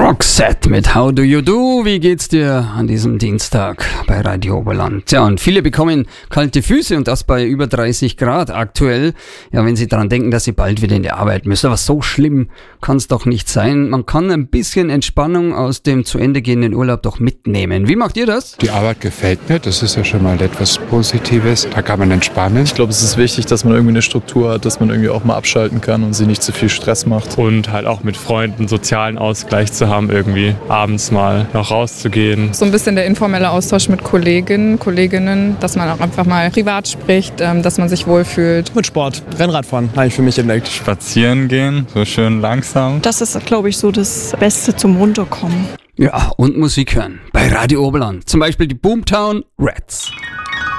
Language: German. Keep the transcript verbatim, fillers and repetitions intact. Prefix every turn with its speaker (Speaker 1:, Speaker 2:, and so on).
Speaker 1: Roxette mit How Do You Do? Wie geht's dir an diesem Dienstag bei Radio Oberland? Ja, und viele bekommen kalte Füße und das bei über dreißig Grad aktuell. Ja, wenn sie daran denken, dass sie bald wieder in die Arbeit müssen. Aber so schlimm kann es doch nicht sein. Man kann ein bisschen Entspannung aus dem zu Ende gehenden Urlaub doch mitnehmen. Wie macht ihr das?
Speaker 2: Die Arbeit gefällt mir, das ist ja schon mal etwas Positives. Da kann man entspannen.
Speaker 3: Ich glaube, es ist wichtig, dass man irgendwie eine Struktur hat, dass man irgendwie auch mal abschalten kann und sich nicht zu viel Stress macht.
Speaker 4: Und halt auch mit Freunden sozialen Ausgleich zu haben, irgendwie abends mal noch rauszugehen.
Speaker 5: So ein bisschen der informelle Austausch mit Kolleginnen, Kolleginnen, dass man auch einfach mal privat spricht, dass man sich wohlfühlt.
Speaker 6: Mit Sport, Rennradfahren habe ich für mich entdeckt.
Speaker 7: Spazieren gehen, so schön langsam.
Speaker 8: Das ist, glaube ich, so das Beste zum Runterkommen.
Speaker 1: Ja, und Musik hören bei Radio Oberland. Zum Beispiel die Boomtown Rats.